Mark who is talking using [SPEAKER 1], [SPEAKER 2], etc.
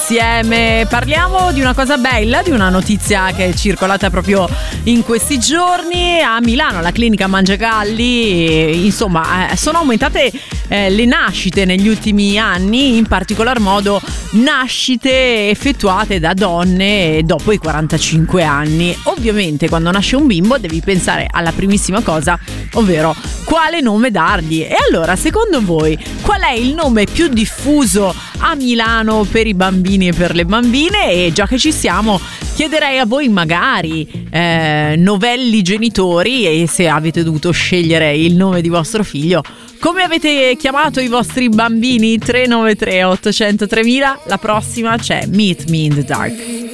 [SPEAKER 1] insieme. Parliamo di una cosa bella, di una notizia che è circolata proprio in questi giorni. A Milano, alla clinica Mangiagalli, insomma, sono aumentate le nascite negli ultimi anni, in particolar modo nascite effettuate da donne dopo i 45 anni. Ovviamente quando nasce un bimbo devi pensare alla primissima cosa, ovvero quale nome dargli. E allora, secondo voi, qual è il nome più diffuso a Milano per i bambini e per le bambine? E già che ci siamo, chiederei a voi magari novelli genitori, e se avete dovuto scegliere il nome di vostro figlio, come avete chiamato i vostri bambini? 393 800 3000. La prossima c'è Meet Me in the Dark.